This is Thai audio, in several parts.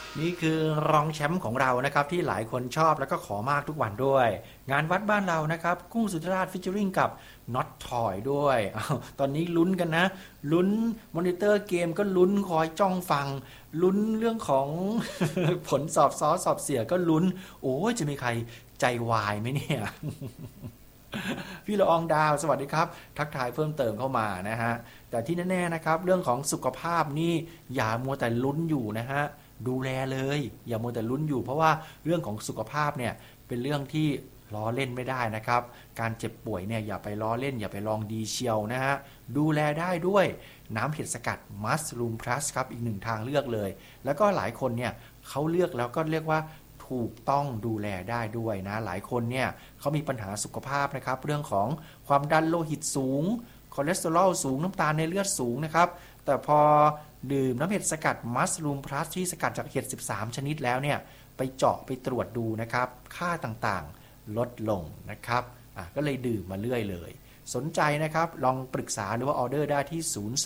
นี่คือรองแชมป์ของเรานะครับที่หลายคนชอบแล้วก็ขอมากทุกวันด้วยงานวัดบ้านเรานะครับกุ้งสุธราชฟิชเจอริงกับน็อตทอยด้วยตอนนี้ลุ้นกันนะลุ้นมอนิเตอร์เกมก็ลุ้นคอยจ้องฟังลุ้นเรื่องของ ผลสอบซ้อสอบเสียก็ลุ้นโอ้ยจะมีใครใจวายไหมเนี่ย พี่ละอองดาวสวัสดีครับทักทายเพิ่มเติมเข้ามานะฮะแต่ที่แน่ๆนะครับเรื่องของสุขภาพนี่อย่ามัวแต่ลุ้นอยู่นะฮะดูแลเลยอย่ามัวแต่ลุ้นอยู่เพราะว่าเรื่องของสุขภาพเนี่ยเป็นเรื่องที่ล้อเล่นไม่ได้นะครับการเจ็บป่วยเนี่ยอย่าไปล้อเล่นอย่าไปลองดีเชียวนะฮะดูแลได้ด้วยน้ำเห็ดสกัดมัสลูมพลัสครับอีกหนึ่งทางเลือกเลยแล้วก็หลายคนเนี่ยเขาเลือกแล้วก็เรียกว่าถูกต้องดูแลได้ด้วยนะหลายคนเนี่ยเขามีปัญหาสุขภาพนะครับเรื่องของความดันโลหิตสูงคอเลสเตอรอลสูงน้ำตาลในเลือดสูงนะครับแต่พอดื่มน้ำเห็ดสกัดมัสลูมพลัสที่สกัดจากเห็ด13ชนิดแล้วเนี่ยไปเจาะไปตรวจดูนะครับค่าต่างๆลดลงนะครับก็เลยดื่มมาเรื่อยเลยสนใจนะครับลองปรึกษาหรือว่าออเดอร์ได้ที่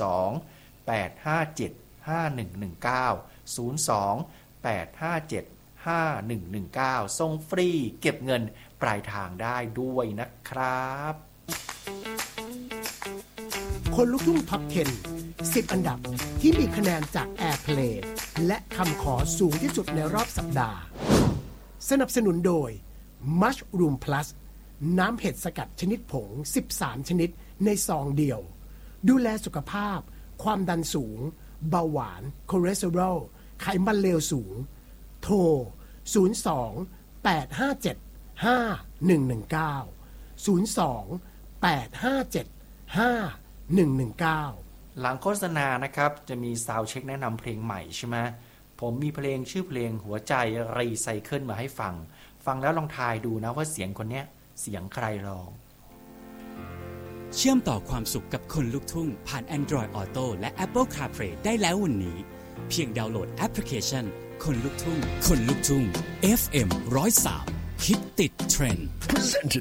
02-857-5119 ส่งฟรีเก็บเงินปลายทางได้ด้วยนะครับคนลุกทุ่งท็อป 10 10 อันดับที่มีคะแนนจาก Airplay และคำขอสูงที่สุดในรอบสัปดาห์สนับสนุนโดย Mushroom Plus น้ำเห็ดสกัดชนิดผง13ชนิดในซองเดียวดูแลสุขภาพความดันสูงเบาหวานคอเลสเตอรอลไขมันเลวสูงโทร02-857-5119 หลังโฆษณานะครับจะมีซาวด์เช็คแนะนำเพลงใหม่ใช่ไหมผมมีเพลงชื่อเพลงหัวใจรีไซเคิลมาให้ฟังแล้วลองทายดูนะว่าเสียงคนเนี้ยเสียงใครร้องเชื่อมต่อความสุขกับคนลุกทุ่งผ่าน Android Auto และ Apple CarPlay ได้แล้ววันนี้เพียงดาวน์โหลดแอปพลิเคชันคนลุกทุ่งFM 103ฮิตติดเทรนด์ Presented